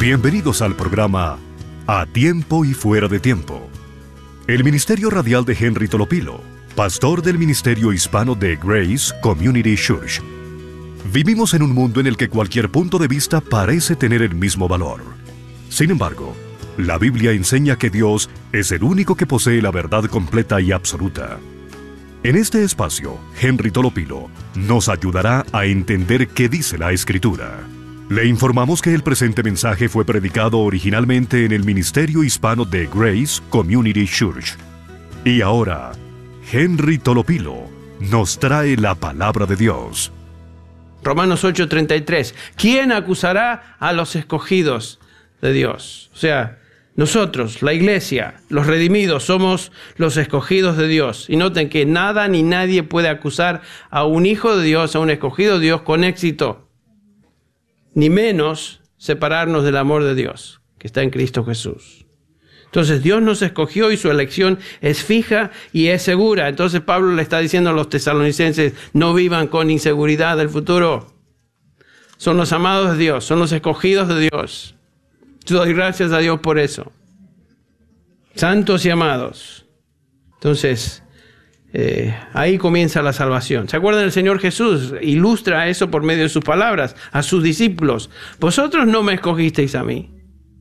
Bienvenidos al programa A Tiempo y Fuera de Tiempo. El Ministerio Radial de Henry Tolopilo, pastor del Ministerio Hispano de Grace Community Church. Vivimos en un mundo en el que cualquier punto de vista parece tener el mismo valor. Sin embargo, la Biblia enseña que Dios es el único que posee la verdad completa y absoluta. En este espacio, Henry Tolopilo nos ayudará a entender qué dice la Escritura. Le informamos que el presente mensaje fue predicado originalmente en el Ministerio Hispano de Grace Community Church. Y ahora, Henry Tolopilo nos trae la palabra de Dios. Romanos 8:33. ¿Quién acusará a los escogidos de Dios? O sea, nosotros, la iglesia, los redimidos, somos los escogidos de Dios. Y noten que nada ni nadie puede acusar a un hijo de Dios, a un escogido de Dios con éxito. Ni menos separarnos del amor de Dios, que está en Cristo Jesús. Entonces Dios nos escogió y su elección es fija y es segura. Entonces Pablo le está diciendo a los tesalonicenses, no vivan con inseguridad del futuro. Son los amados de Dios, son los escogidos de Dios. Yo doy gracias a Dios por eso. Santos y amados. Entonces, ahí comienza la salvación. ¿Se acuerdan? El Señor Jesús ilustra eso por medio de sus palabras a sus discípulos. Vosotros no me escogisteis a mí.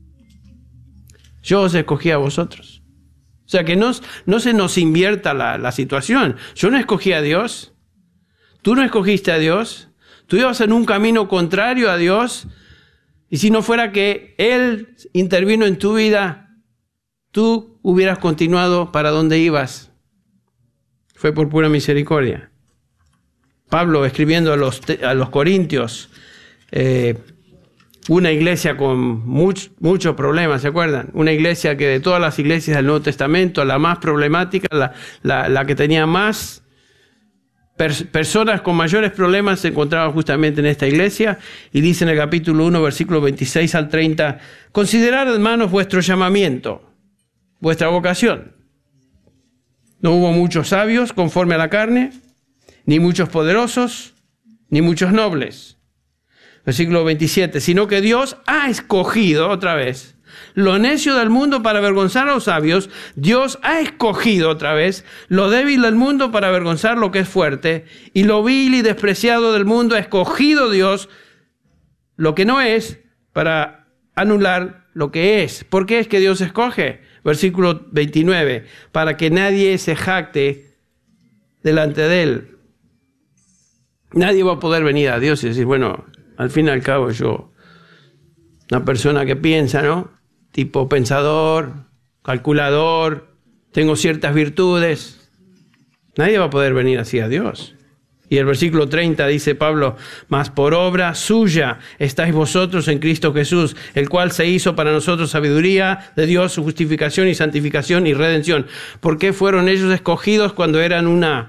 Yo os escogí a vosotros. O sea, que no se nos invierta la situación. Yo no escogí a Dios. Tú no escogiste a Dios. Tú ibas en un camino contrario a Dios. Y si no fuera que Él intervino en tu vida, tú hubieras continuado para donde ibas. Fue por pura misericordia. Pablo, escribiendo a los Corintios, una iglesia con muchos problemas, ¿se acuerdan? Una iglesia que de todas las iglesias del Nuevo Testamento, la más problemática, la que tenía más personas con mayores problemas se encontraba justamente en esta iglesia. Y dice en el capítulo 1, versículo 26 al 30, considerad, hermanos, vuestro llamamiento, vuestra vocación. No hubo muchos sabios conforme a la carne, ni muchos poderosos, ni muchos nobles. Versículo 27, sino que Dios ha escogido, otra vez, lo necio del mundo para avergonzar a los sabios. Dios ha escogido, otra vez, lo débil del mundo para avergonzar lo que es fuerte. Y lo vil y despreciado del mundo ha escogido Dios, lo que no es, para anular lo que es. ¿Por qué es que Dios escoge? Versículo 29, para que nadie se jacte delante de Él. Nadie va a poder venir a Dios y decir, bueno, al fin y al cabo yo, una persona que piensa, ¿no? Tipo pensador, calculador, tengo ciertas virtudes. Nadie va a poder venir así a Dios. Y el versículo 30 dice Pablo, mas por obra suya estáis vosotros en Cristo Jesús, el cual se hizo para nosotros sabiduría de Dios, justificación y santificación y redención. ¿Por qué fueron ellos escogidos cuando eran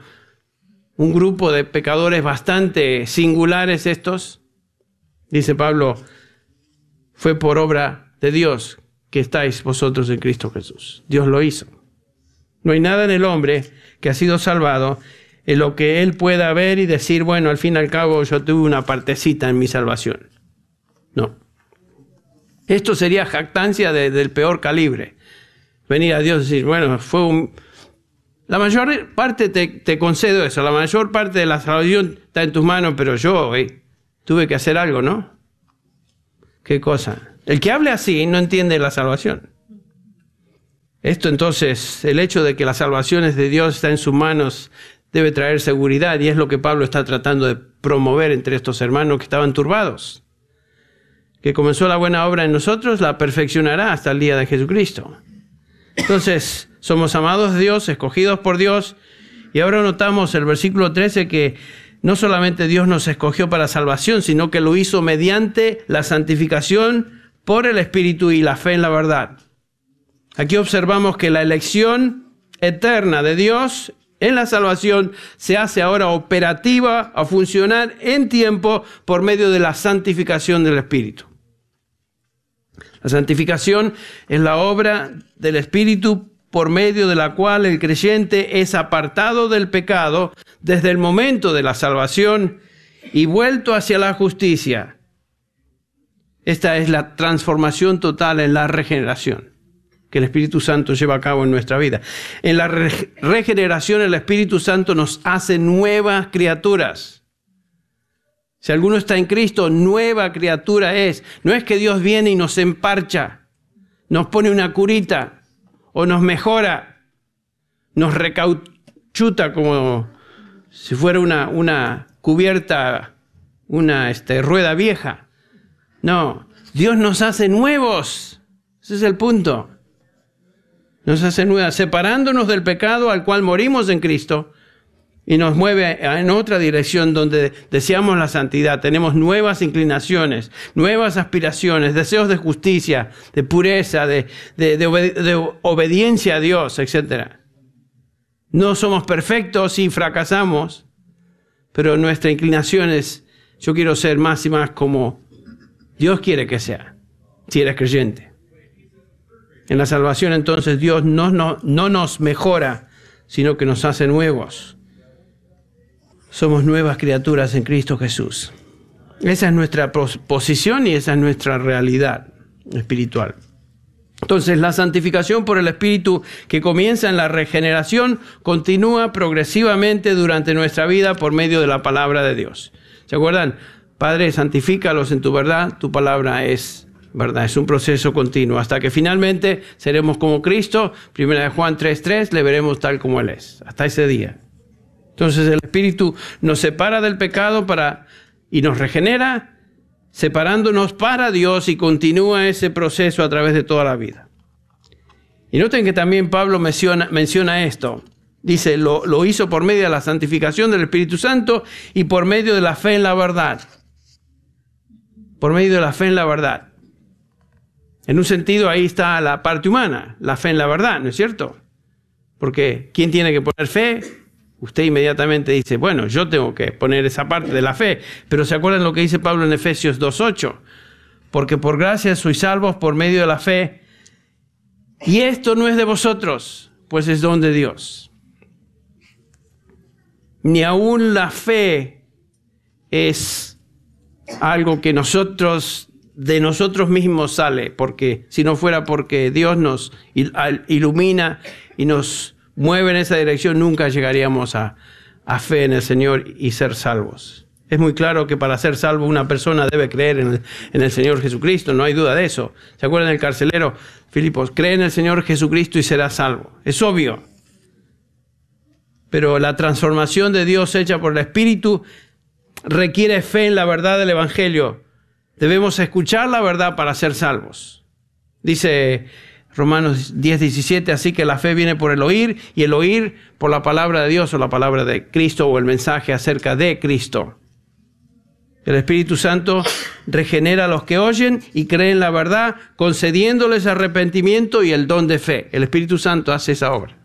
un grupo de pecadores bastante singulares estos? Dice Pablo, fue por obra de Dios que estáis vosotros en Cristo Jesús. Dios lo hizo. No hay nada en el hombre que ha sido salvado en lo que él pueda ver y decir, bueno, al fin y al cabo yo tuve una partecita en mi salvación. No. Esto sería jactancia del peor calibre. Venir a Dios y decir, bueno, la mayor parte te concedo eso, la mayor parte de la salvación está en tus manos, pero yo tuve que hacer algo, ¿no? ¿Qué cosa? El que hable así no entiende la salvación. Esto entonces, el hecho de que la salvación es de Dios, está en sus manos, debe traer seguridad, y es lo que Pablo está tratando de promover entre estos hermanos que estaban turbados. Que comenzó la buena obra en nosotros, la perfeccionará hasta el día de Jesucristo. Entonces, somos amados de Dios, escogidos por Dios, y ahora notamos el versículo 13 que no solamente Dios nos escogió para salvación, sino que lo hizo mediante la santificación por el Espíritu y la fe en la verdad. Aquí observamos que la elección eterna de Dios en la salvación se hace ahora operativa a funcionar en tiempo por medio de la santificación del Espíritu. La santificación es la obra del Espíritu por medio de la cual el creyente es apartado del pecado desde el momento de la salvación y vuelto hacia la justicia. Esta es la transformación total en la regeneración que el Espíritu Santo lleva a cabo en nuestra vida. En la regeneración el Espíritu Santo nos hace nuevas criaturas. Si alguno está en Cristo, nueva criatura es. No es que Dios viene y nos emparcha, nos pone una curita o nos mejora, nos recauchuta como si fuera una cubierta, una rueda vieja. No, Dios nos hace nuevos. Ese es el punto. Nos hace nuevas, separándonos del pecado al cual morimos en Cristo y nos mueve en otra dirección donde deseamos la santidad. Tenemos nuevas inclinaciones, nuevas aspiraciones, deseos de justicia, de pureza, de obediencia a Dios, etc. No somos perfectos y fracasamos, pero nuestra inclinación es, yo quiero ser más y más como Dios quiere que sea, si eres creyente. En la salvación entonces Dios no nos mejora, sino que nos hace nuevos. Somos nuevas criaturas en Cristo Jesús. Esa es nuestra posición y esa es nuestra realidad espiritual. Entonces la santificación por el Espíritu que comienza en la regeneración continúa progresivamente durante nuestra vida por medio de la palabra de Dios. ¿Se acuerdan? Padre, santifícalos en tu verdad, tu palabra es verdad, es un proceso continuo, hasta que finalmente seremos como Cristo. 1 Juan 3:3, le veremos tal como Él es, hasta ese día. Entonces el Espíritu nos separa del pecado y nos regenera, separándonos para Dios, y continúa ese proceso a través de toda la vida. Y noten que también Pablo menciona esto. Dice, lo hizo por medio de la santificación del Espíritu Santo y por medio de la fe en la verdad. Por medio de la fe en la verdad. En un sentido, ahí está la parte humana, la fe en la verdad, ¿no es cierto? Porque ¿quién tiene que poner fe? Usted inmediatamente dice, bueno, yo tengo que poner esa parte de la fe. Pero ¿se acuerdan lo que dice Pablo en Efesios 2:8? Porque por gracia sois salvos por medio de la fe. Y esto no es de vosotros, pues es don de Dios. Ni aún la fe es algo que de nosotros mismos sale, porque si no fuera porque Dios nos ilumina y nos mueve en esa dirección, nunca llegaríamos a fe en el Señor y ser salvos. Es muy claro que para ser salvo una persona debe creer en el Señor Jesucristo, no hay duda de eso. ¿Se acuerdan del carcelero? Filipos, cree en el Señor Jesucristo y serás salvo. Es obvio. Pero la transformación de Dios hecha por el Espíritu requiere fe en la verdad del Evangelio. Debemos escuchar la verdad para ser salvos. Dice Romanos 10:17, así que la fe viene por el oír, y el oír por la palabra de Dios o la palabra de Cristo o el mensaje acerca de Cristo. El Espíritu Santo regenera a los que oyen y creen la verdad, concediéndoles arrepentimiento y el don de fe. El Espíritu Santo hace esa obra.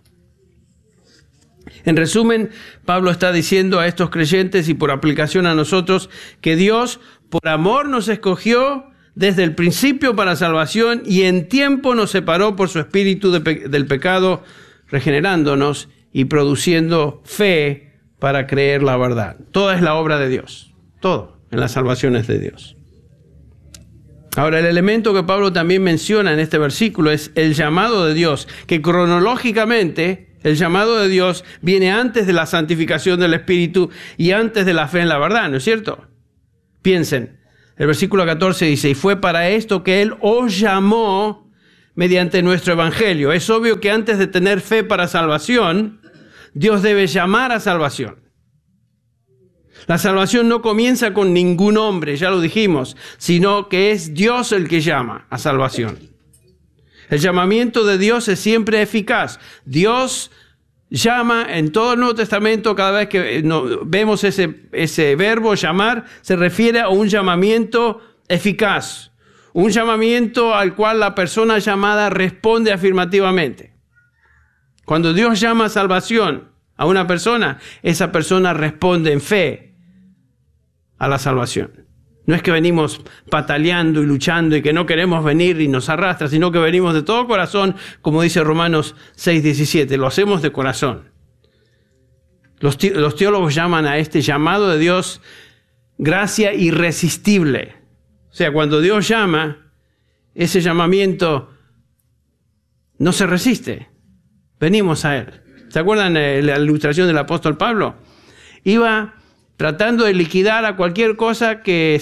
En resumen, Pablo está diciendo a estos creyentes y por aplicación a nosotros que Dios por amor nos escogió desde el principio para salvación y en tiempo nos separó por su espíritu del pecado, regenerándonos y produciendo fe para creer la verdad. Toda es la obra de Dios, todo en las salvaciones de Dios. Ahora, el elemento que Pablo también menciona en este versículo es el llamado de Dios, que cronológicamente el llamado de Dios viene antes de la santificación del Espíritu y antes de la fe en la verdad, ¿no es cierto? Piensen, el versículo 14 dice, y fue para esto que Él os llamó mediante nuestro evangelio. Es obvio que antes de tener fe para salvación, Dios debe llamar a salvación. La salvación no comienza con ningún hombre, ya lo dijimos, sino que es Dios el que llama a salvación. El llamamiento de Dios es siempre eficaz. Dios llama en todo el Nuevo Testamento, cada vez que vemos ese verbo llamar, se refiere a un llamamiento eficaz. Un llamamiento al cual la persona llamada responde afirmativamente. Cuando Dios llama a salvación a una persona, esa persona responde en fe a la salvación. No es que venimos pataleando y luchando y que no queremos venir y nos arrastra, sino que venimos de todo corazón, como dice Romanos 6:17, lo hacemos de corazón. Los teólogos llaman a este llamado de Dios gracia irresistible. O sea, cuando Dios llama, ese llamamiento no se resiste. Venimos a Él. ¿Se acuerdan de la ilustración del apóstol Pablo? Iba tratando de liquidar a cualquier cosa que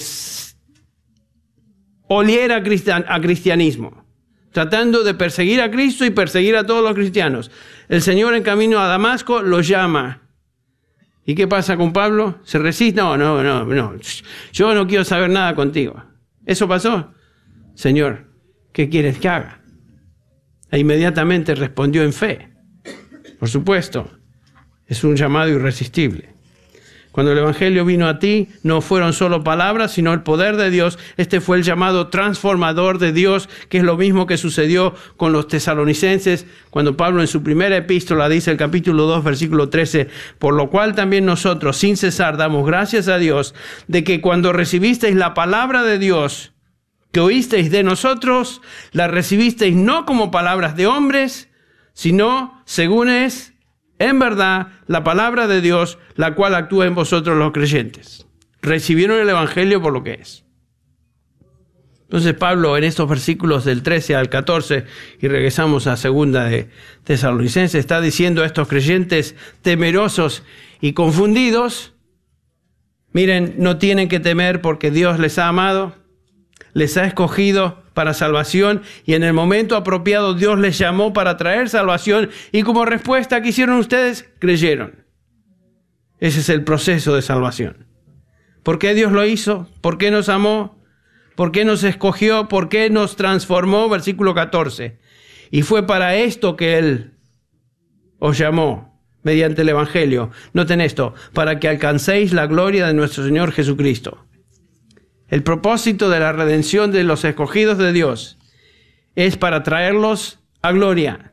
oliera a cristianismo. Tratando de perseguir a Cristo y perseguir a todos los cristianos. El Señor en camino a Damasco lo llama. ¿Y qué pasa con Pablo? ¿Se resiste? No. Yo no quiero saber nada contigo. ¿Eso pasó? Señor, ¿qué quieres que haga? E inmediatamente respondió en fe. Por supuesto, es un llamado irresistible. Cuando el Evangelio vino a ti, no fueron solo palabras, sino el poder de Dios. Este fue el llamado transformador de Dios, que es lo mismo que sucedió con los tesalonicenses, cuando Pablo en su primera epístola dice, el capítulo 2, versículo 13, por lo cual también nosotros, sin cesar, damos gracias a Dios, de que cuando recibisteis la palabra de Dios, que oísteis de nosotros, la recibisteis no como palabras de hombres, sino según es en verdad la palabra de Dios, la cual actúa en vosotros los creyentes. Recibieron el Evangelio por lo que es. Entonces Pablo en estos versículos del 13 al 14, y regresamos a segunda de Tesalonicenses, está diciendo a estos creyentes temerosos y confundidos, miren, no tienen que temer porque Dios les ha amado, les ha escogido para salvación y en el momento apropiado Dios les llamó para traer salvación y como respuesta, ¿qué hicieron ustedes? Creyeron. Ese es el proceso de salvación. ¿Por qué Dios lo hizo? ¿Por qué nos amó? ¿Por qué nos escogió? ¿Por qué nos transformó? Versículo 14. Y fue para esto que Él os llamó mediante el Evangelio. Noten esto, para que alcancéis la gloria de nuestro Señor Jesucristo. El propósito de la redención de los escogidos de Dios es para traerlos a gloria.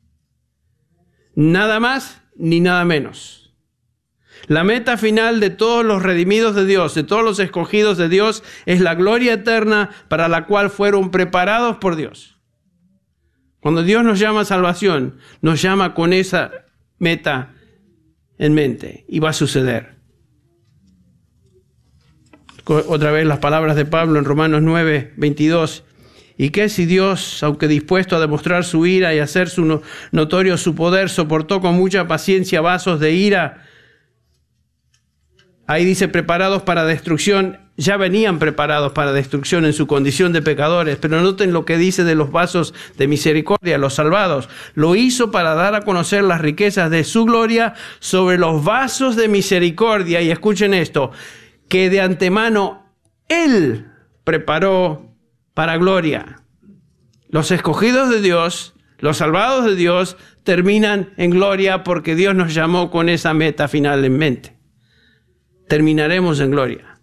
Nada más ni nada menos. La meta final de todos los redimidos de Dios, de todos los escogidos de Dios, es la gloria eterna para la cual fueron preparados por Dios. Cuando Dios nos llama a salvación, nos llama con esa meta en mente y va a suceder. Otra vez las palabras de Pablo en Romanos 9, 22. ¿Y qué si Dios, aunque dispuesto a demostrar su ira y hacer notorio su poder, soportó con mucha paciencia vasos de ira? Ahí dice preparados para destrucción. Ya venían preparados para destrucción en su condición de pecadores. Pero noten lo que dice de los vasos de misericordia, los salvados. Lo hizo para dar a conocer las riquezas de su gloria sobre los vasos de misericordia. Y escuchen esto, que de antemano Él preparó para gloria. Los escogidos de Dios, los salvados de Dios, terminan en gloria porque Dios nos llamó con esa meta final en mente. Terminaremos en gloria.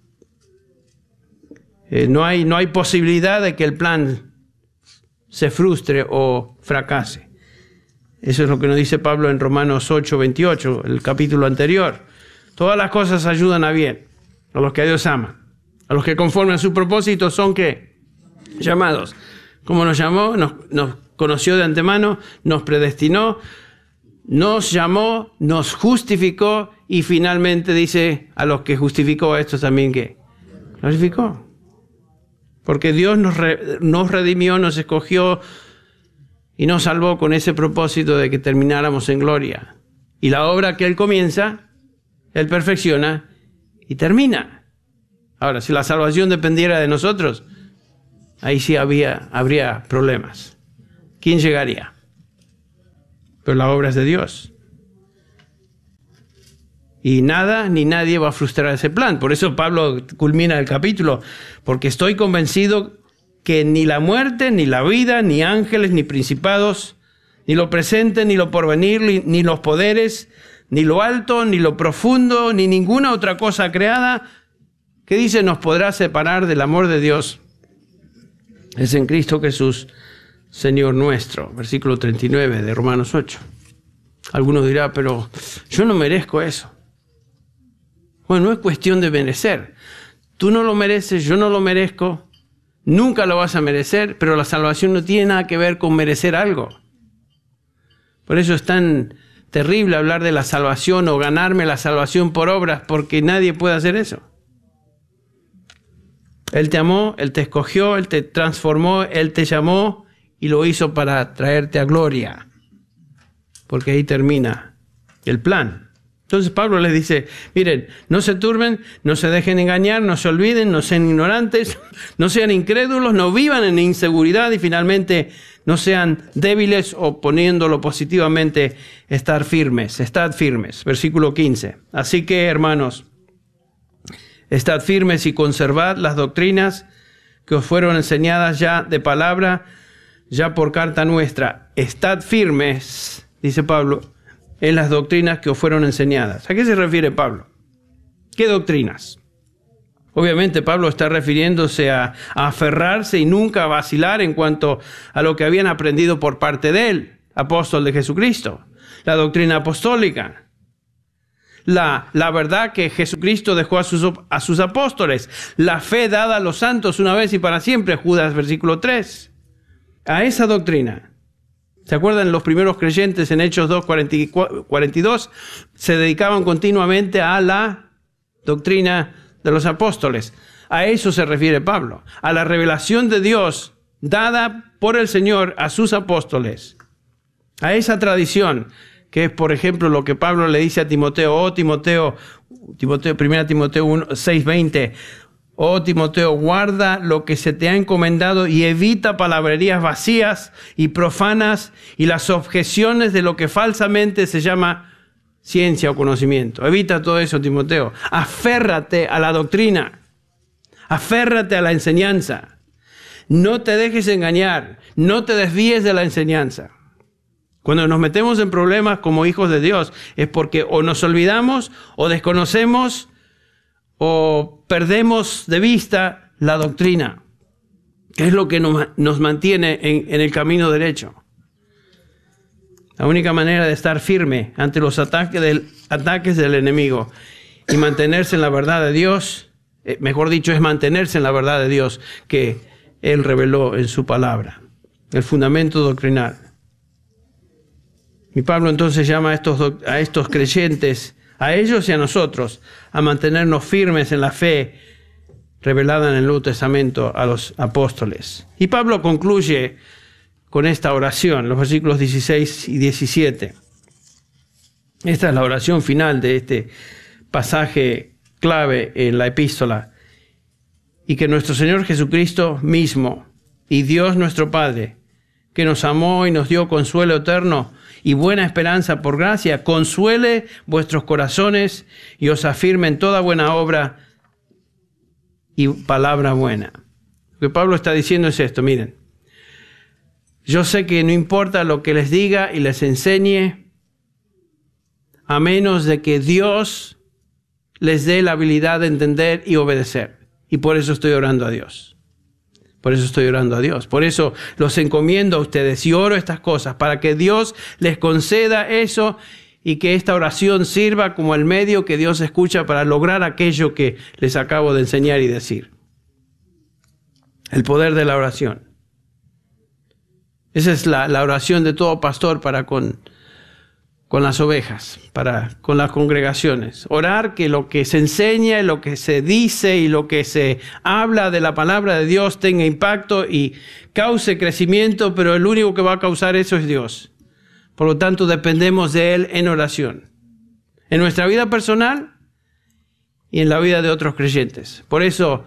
No hay posibilidad de que el plan se frustre o fracase. Eso es lo que nos dice Pablo en Romanos 8, 28, el capítulo anterior. Todas las cosas ayudan a bien. A los que a Dios ama, a los que conforme a su propósito son ¿qué? Llamados. ¿Cómo nos llamó? Nos conoció de antemano, nos predestinó, nos llamó, nos justificó y finalmente dice a los que justificó a estos también ¿qué? Glorificó. Porque Dios nos redimió, nos escogió y nos salvó con ese propósito de que termináramos en gloria. Y la obra que Él comienza, Él perfecciona y termina. Ahora, si la salvación dependiera de nosotros, ahí sí habría problemas. ¿Quién llegaría? Pero la obra es de Dios. Y nada ni nadie va a frustrar ese plan. Por eso Pablo culmina el capítulo, porque estoy convencido que ni la muerte, ni la vida, ni ángeles, ni principados, ni lo presente, ni lo porvenir, ni los poderes, ni lo alto, ni lo profundo, ni ninguna otra cosa creada, que dice nos podrá separar del amor de Dios. Es en Cristo Jesús, Señor nuestro. Versículo 39 de Romanos 8. Algunos dirán, pero yo no merezco eso. Bueno, no es cuestión de merecer. Tú no lo mereces, yo no lo merezco, nunca lo vas a merecer, pero la salvación no tiene nada que ver con merecer algo. Por eso es tan terrible hablar de la salvación o ganarme la salvación por obras, porque nadie puede hacer eso. Él te amó, Él te escogió, Él te transformó, Él te llamó y lo hizo para traerte a gloria. Porque ahí termina el plan. Entonces Pablo les dice, miren, no se turben, no se dejen engañar, no se olviden, no sean ignorantes, no sean incrédulos, no vivan en inseguridad y finalmente no sean débiles o poniéndolo positivamente, estad firmes. Versículo 15. Así que, hermanos, estad firmes y conservad las doctrinas que os fueron enseñadas ya de palabra, ya por carta nuestra. Estad firmes, dice Pablo, en las doctrinas que os fueron enseñadas. ¿A qué se refiere Pablo? ¿Qué doctrinas? Obviamente Pablo está refiriéndose a aferrarse y nunca vacilar en cuanto a lo que habían aprendido por parte de él, apóstol de Jesucristo. La doctrina apostólica. La verdad que Jesucristo dejó a sus apóstoles. La fe dada a los santos una vez y para siempre. Judas, versículo 3. A esa doctrina. ¿Se acuerdan? Los primeros creyentes en Hechos 2:42 se dedicaban continuamente a la doctrina de los apóstoles. A eso se refiere Pablo. A la revelación de Dios dada por el Señor a sus apóstoles. A esa tradición, que es, por ejemplo, lo que Pablo le dice a Timoteo. 1 Timoteo 6:20. Oh Timoteo, guarda lo que se te ha encomendado y evita palabrerías vacías y profanas y las objeciones de lo que falsamente se llama ciencia o conocimiento. Evita todo eso, Timoteo. Aférrate a la doctrina. Aférrate a la enseñanza. No te dejes engañar. No te desvíes de la enseñanza. Cuando nos metemos en problemas como hijos de Dios es porque o nos olvidamos o desconocemos o perdemos de vista la doctrina, que es lo que nos mantiene en el camino derecho. La única manera de estar firme ante los ataques del enemigo y mantenerse en la verdad de Dios, mejor dicho, es mantenerse en la verdad de Dios que Él reveló en su palabra, el fundamento doctrinal. Y Pablo entonces llama a estos creyentes, a ellos y a nosotros, a mantenernos firmes en la fe revelada en el Nuevo Testamento a los apóstoles. Y Pablo concluye con esta oración, los versículos 16 y 17. Esta es la oración final de este pasaje clave en la epístola. Y que nuestro Señor Jesucristo mismo y Dios nuestro Padre, que nos amó y nos dio consuelo eterno y buena esperanza por gracia, consuele vuestros corazones y os afirme en toda buena obra y palabra buena. Lo que Pablo está diciendo es esto, miren. Yo sé que no importa lo que les diga y les enseñe, a menos de que Dios les dé la habilidad de entender y obedecer. Y por eso estoy orando a Dios. Por eso estoy orando a Dios. Por eso los encomiendo a ustedes y oro estas cosas para que Dios les conceda eso y que esta oración sirva como el medio que Dios escucha para lograr aquello que les acabo de enseñar y decir. El poder de la oración. Esa es la oración de todo pastor para con las ovejas, con las congregaciones. Orar que lo que se enseña, lo que se dice y lo que se habla de la palabra de Dios tenga impacto y cause crecimiento, pero el único que va a causar eso es Dios. Por lo tanto, dependemos de Él en oración. En nuestra vida personal y en la vida de otros creyentes. Por eso,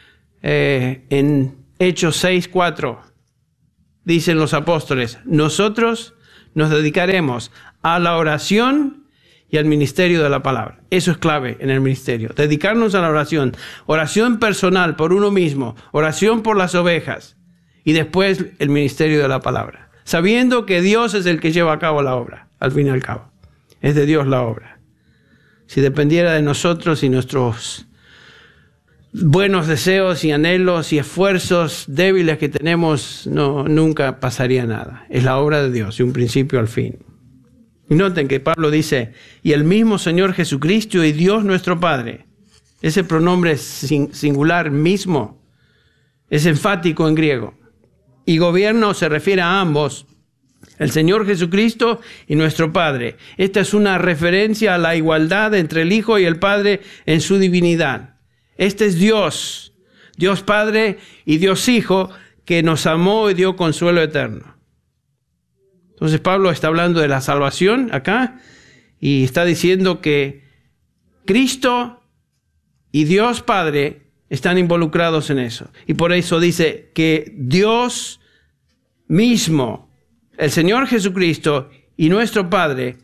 en Hechos 6:4, dicen los apóstoles, nosotros nos dedicaremos a la oración y al ministerio de la palabra. Eso es clave en el ministerio. Dedicarnos a la oración. Oración personal por uno mismo. Oración por las ovejas. Y después el ministerio de la palabra. Sabiendo que Dios es el que lleva a cabo la obra. Al fin y al cabo. Es de Dios la obra. Si dependiera de nosotros y nuestros buenos deseos y anhelos y esfuerzos débiles que tenemos, nunca pasaría nada. Es la obra de Dios, de un principio al fin. Y noten que Pablo dice, y el mismo Señor Jesucristo y Dios nuestro Padre. Ese pronombre singular mismo es enfático en griego. Y gobierno se refiere a ambos, el Señor Jesucristo y nuestro Padre. Esta es una referencia a la igualdad entre el Hijo y el Padre en su divinidad. Este es Dios, Dios Padre y Dios Hijo, que nos amó y dio consuelo eterno. Entonces Pablo está hablando de la salvación acá y está diciendo que Cristo y Dios Padre están involucrados en eso. Y por eso dice que Dios mismo, el Señor Jesucristo y nuestro Padre,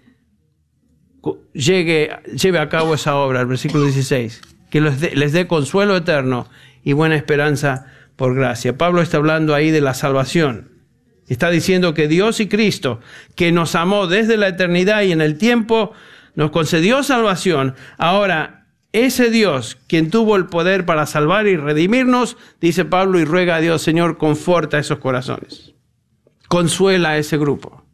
lleve a cabo esa obra, el versículo 16, que les dé consuelo eterno y buena esperanza por gracia. Pablo está hablando ahí de la salvación. Está diciendo que Dios y Cristo, que nos amó desde la eternidad y en el tiempo, nos concedió salvación. Ahora, ese Dios, quien tuvo el poder para salvar y redimirnos, dice Pablo, y ruega a Dios, Señor, conforta esos corazones. Consuela a ese grupo.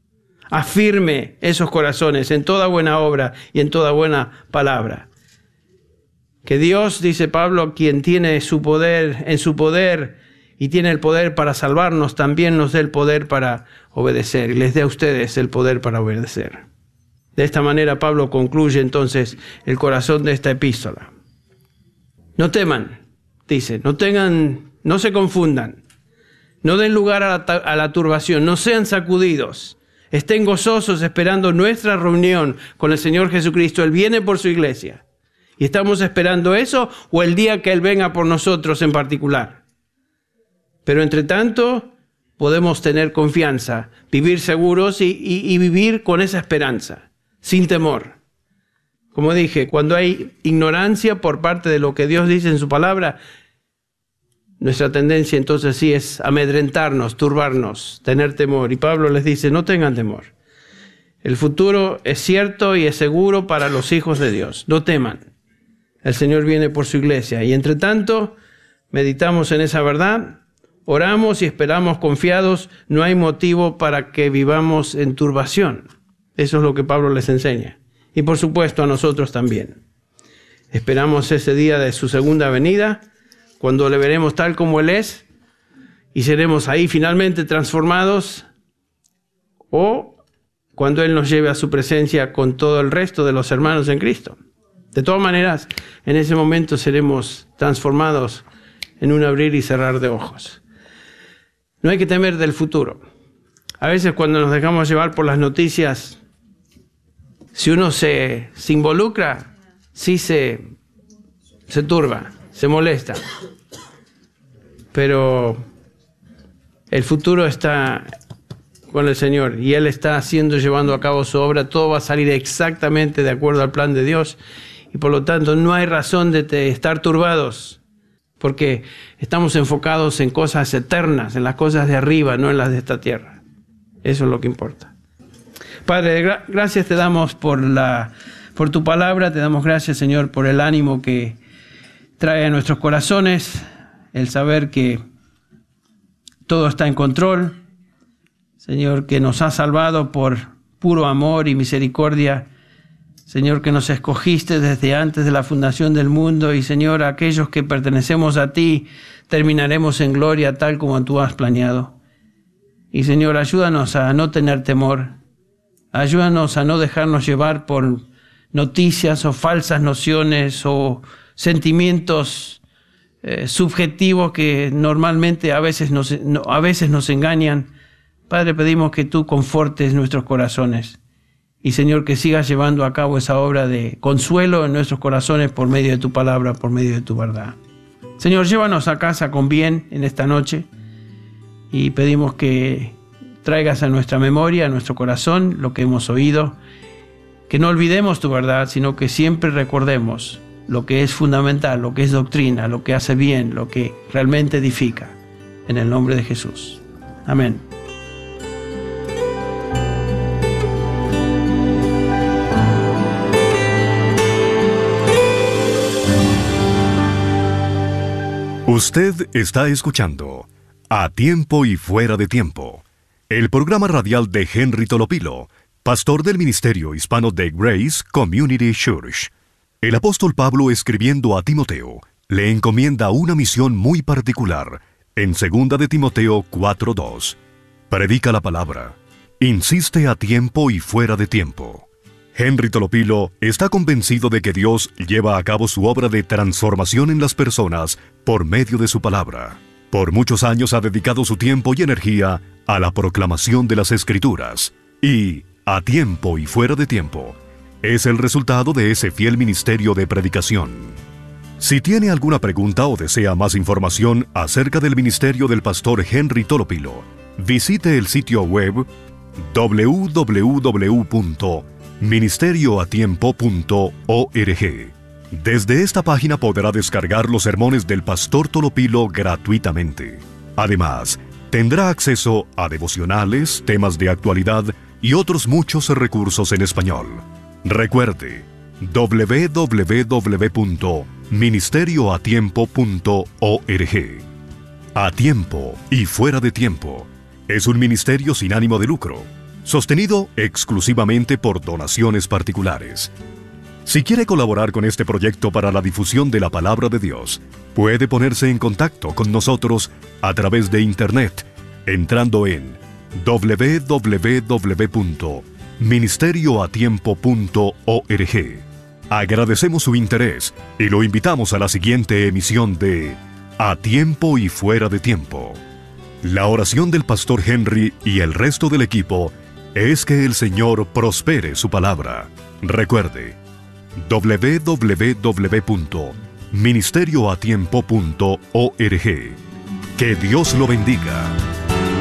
Afirme esos corazones en toda buena obra y en toda buena palabra. Que Dios, dice Pablo, quien tiene su poder, en su poder y tiene el poder para salvarnos, también nos dé el poder para obedecer y les dé a ustedes el poder para obedecer. De esta manera Pablo concluye entonces el corazón de esta epístola. No teman, dice, no se confundan, no den lugar a la turbación, no sean sacudidos, estén gozosos esperando nuestra reunión con el Señor Jesucristo. Él viene por su iglesia. ¿Y estamos esperando eso o el día que Él venga por nosotros en particular? Pero entre tanto, podemos tener confianza, vivir seguros y vivir con esa esperanza, sin temor. Como dije, cuando hay ignorancia por parte de lo que Dios dice en su palabra, nuestra tendencia entonces sí es amedrentarnos, turbarnos, tener temor. Y Pablo les dice, no tengan temor. El futuro es cierto y es seguro para los hijos de Dios. No teman. El Señor viene por su iglesia. Y entre tanto, meditamos en esa verdad, oramos y esperamos confiados. No hay motivo para que vivamos en turbación. Eso es lo que Pablo les enseña. Y por supuesto a nosotros también. Esperamos ese día de su segunda venida, cuando le veremos tal como Él es, y seremos ahí finalmente transformados, o cuando Él nos lleve a su presencia con todo el resto de los hermanos en Cristo. De todas maneras, en ese momento seremos transformados en un abrir y cerrar de ojos. No hay que temer del futuro. A veces cuando nos dejamos llevar por las noticias, si uno se involucra, sí se turba, se molesta. Pero el futuro está con el Señor y Él está llevando a cabo su obra. Todo va a salir exactamente de acuerdo al plan de Dios. Y por lo tanto no hay razón de estar turbados, porque estamos enfocados en cosas eternas, en las cosas de arriba, no en las de esta tierra. Eso es lo que importa. Padre, gracias te damos por tu palabra, te damos gracias, Señor, por el ánimo que trae a nuestros corazones, el saber que todo está en control, Señor, que nos has salvado por puro amor y misericordia, Señor, que nos escogiste desde antes de la fundación del mundo y, Señor, aquellos que pertenecemos a ti, terminaremos en gloria tal como tú has planeado. Y, Señor, ayúdanos a no tener temor. Ayúdanos a no dejarnos llevar por noticias o falsas nociones o sentimientos subjetivos que normalmente a veces nos engañan. Padre, pedimos que tú confortes nuestros corazones. Y, Señor, que sigas llevando a cabo esa obra de consuelo en nuestros corazones por medio de tu palabra, por medio de tu verdad. Señor, llévanos a casa con bien en esta noche y pedimos que traigas a nuestra memoria, a nuestro corazón, lo que hemos oído. Que no olvidemos tu verdad, sino que siempre recordemos lo que es fundamental, lo que es doctrina, lo que hace bien, lo que realmente edifica. En el nombre de Jesús. Amén. Usted está escuchando A Tiempo y Fuera de Tiempo, el programa radial de Henry Tolopilo, pastor del Ministerio Hispano de Grace Community Church. El apóstol Pablo, escribiendo a Timoteo, le encomienda una misión muy particular en 2 de Timoteo 4:2. Predica la palabra, insiste a tiempo y fuera de tiempo. Henry Tolopilo está convencido de que Dios lleva a cabo su obra de transformación en las personas por medio de su palabra. Por muchos años ha dedicado su tiempo y energía a la proclamación de las Escrituras y, a tiempo y fuera de tiempo, es el resultado de ese fiel ministerio de predicación. Si tiene alguna pregunta o desea más información acerca del ministerio del pastor Henry Tolopilo, visite el sitio web www.ministerioatiempo.org. Desde esta página podrá descargar los sermones del pastor Tolopilo gratuitamente. Además, tendrá acceso a devocionales, temas de actualidad y otros muchos recursos en español. Recuerde, www.ministerioatiempo.org. A tiempo y fuera de tiempo es un ministerio sin ánimo de lucro, sostenido exclusivamente por donaciones particulares. Si quiere colaborar con este proyecto para la difusión de la palabra de Dios, puede ponerse en contacto con nosotros a través de Internet, entrando en www.ministerioatiempo.org. Agradecemos su interés y lo invitamos a la siguiente emisión de A Tiempo y Fuera de Tiempo. La oración del pastor Henry y el resto del equipo es que el Señor prospere su palabra. Recuerde, www.ministerioatiempo.org. Que Dios lo bendiga.